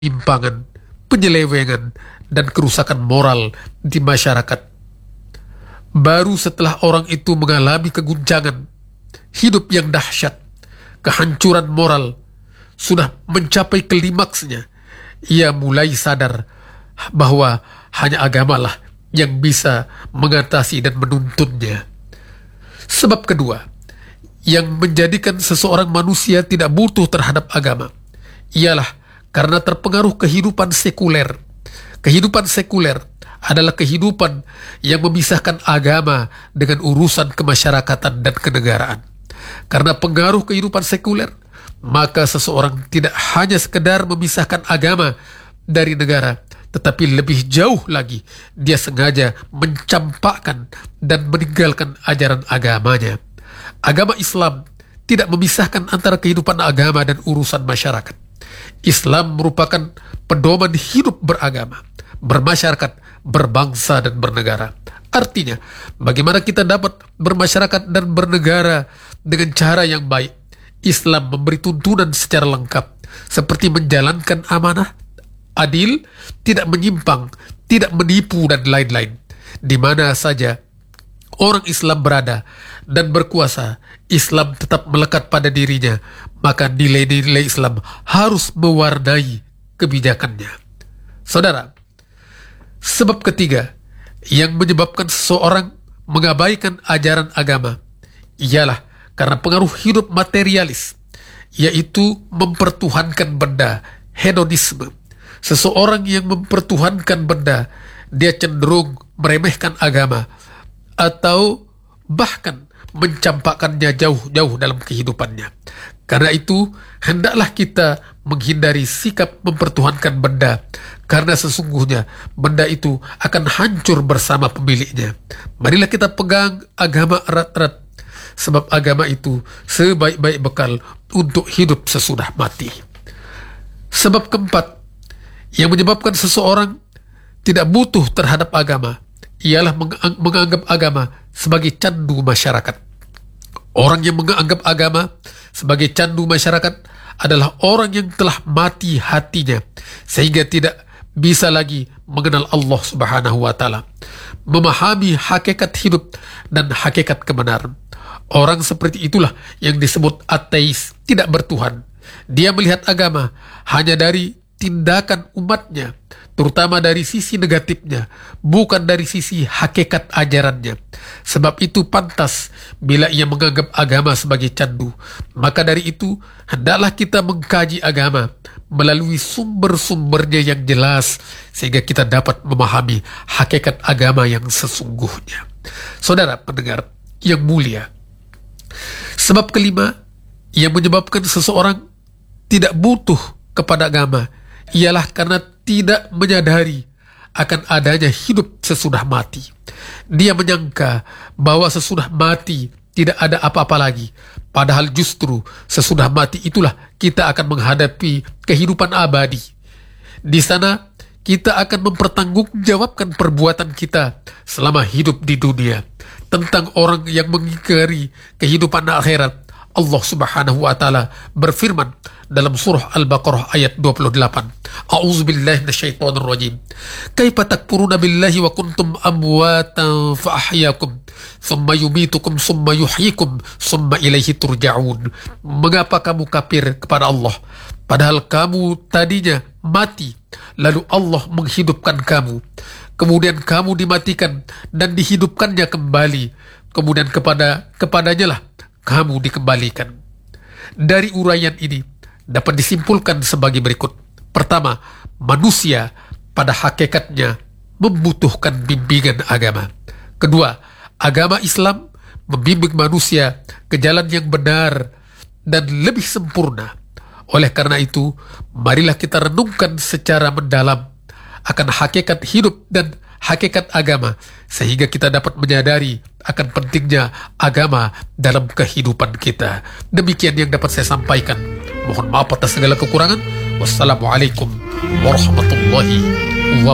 penyimpangan, penyelewengan, dan kerusakan moral di masyarakat. Baru setelah orang itu mengalami keguncangan, hidup yang dahsyat, kehancuran moral, sudah mencapai klimaksnya, ia mulai sadar bahwa hanya agamalah yang bisa mengatasi dan menuntunnya. Sebab kedua, yang menjadikan seseorang manusia tidak butuh terhadap agama, ialah karena terpengaruh kehidupan sekuler. Kehidupan sekuler adalah kehidupan yang memisahkan agama dengan urusan kemasyarakatan dan kenegaraan. Karena pengaruh kehidupan sekuler, maka seseorang tidak hanya sekedar memisahkan agama dari negara, tetapi lebih jauh lagi, dia sengaja mencampakkan dan meninggalkan ajaran agamanya. Agama Islam tidak memisahkan antara kehidupan agama dan urusan masyarakat. Islam merupakan pedoman hidup beragama, bermasyarakat, berbangsa, dan bernegara. Artinya, bagaimana kita dapat bermasyarakat dan bernegara dengan cara yang baik? Islam memberi tuntunan secara lengkap, seperti menjalankan amanah, adil, tidak menyimpang, tidak menipu, dan lain-lain. Di mana saja orang Islam berada dan berkuasa, Islam tetap melekat pada dirinya, maka nilai-nilai Islam harus mewarnai kebijakannya. Saudara, sebab ketiga yang menyebabkan seseorang mengabaikan ajaran agama ialah karena pengaruh hidup materialis, yaitu mempertuhankan benda, hedonisme. Seseorang yang mempertuhankan benda, dia cenderung meremehkan agama atau bahkan mencampakkannya jauh-jauh dalam kehidupannya. Karena itu, hendaklah kita menghindari sikap mempertuhankan benda, karena sesungguhnya benda itu akan hancur bersama pemiliknya. Marilah kita pegang agama erat-erat, sebab agama itu sebaik-baik bekal untuk hidup sesudah mati. Sebab keempat yang menyebabkan seseorang tidak butuh terhadap agama ialah menganggap agama sebagai candu masyarakat. Orang yang menganggap agama sebagai candu masyarakat adalah orang yang telah mati hatinya, sehingga tidak bisa lagi mengenal Allah Subhanahu wa Ta'ala, memahami hakikat hidup dan hakikat kebenaran. Orang seperti itulah yang disebut ateis, tidak bertuhan. Dia melihat agama hanya dari tindakan umatnya, terutama dari sisi negatifnya, bukan dari sisi hakikat ajarannya. Sebab itu pantas bila ia menganggap agama sebagai candu. Maka dari itu, hendaklah kita mengkaji agama melalui sumber-sumbernya yang jelas, sehingga kita dapat memahami hakikat agama yang sesungguhnya. Saudara pendengar yang mulia, sebab kelima yang menyebabkan seseorang tidak butuh kepada agama ialah karena tidak menyadari akan adanya hidup sesudah mati. Dia menyangka bahwa sesudah mati tidak ada apa-apa lagi. Padahal justru sesudah mati itulah kita akan menghadapi kehidupan abadi. Di sana kita akan mempertanggungjawabkan perbuatan kita selama hidup di dunia. Tentang orang yang mengingkari kehidupan akhirat, Allah Subhanahu wa Ta'ala berfirman dalam surah Al-Baqarah ayat 28. A'udzubillahi minasyaitonir rajim. Kaifa takfuruna billahi wa kuntum amwatan fa ahyakum thumma yumitukum thumma yuhyikum thumma ilaihi turja'un. Mengapa kamu kafir kepada Allah padahal kamu tadinya mati, lalu Allah menghidupkan kamu, kemudian kamu dimatikan dan dihidupkannya kembali, kemudian kepadanya lah kamu dikembalikan. Dari uraian ini dapat disimpulkan sebagai berikut. Pertama, manusia pada hakikatnya membutuhkan bimbingan agama. Kedua, agama Islam membimbing manusia ke jalan yang benar dan lebih sempurna. Oleh karena itu, marilah kita renungkan secara mendalam akan hakikat hidup dan hakikat agama, sehingga kita dapat menyadari akan pentingnya agama dalam kehidupan kita. Demikian yang dapat saya sampaikan. Mohon maaf atas segala kekurangan. Wassalamualaikum warahmatullahi wabarakatuh.